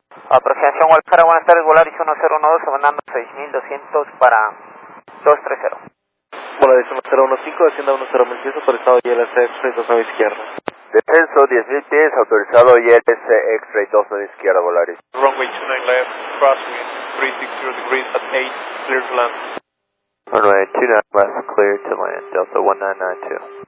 Aproximación Guadalajara, buenas tardes, Volaris 1012, mandando 6200 para 230. Volaris 1015, descienda 1016, autorizado ILS X-Ray 29 izquierda. Descenso 10.000 pies, autorizado ILS X-Ray 29 izquierda, Volaris. Runway 29 left, crosswind 360 degrees at 8, clear to land. Runway 29 left, clear to land, Delta 1992.